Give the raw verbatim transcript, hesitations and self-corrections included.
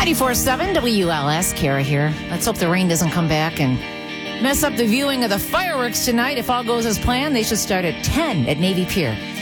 ninety-four seven W L S, Kara here. Let's hope the rain doesn't come back and mess up the viewing of the fireworks tonight. If all goes as planned, they should start at ten at Navy Pier.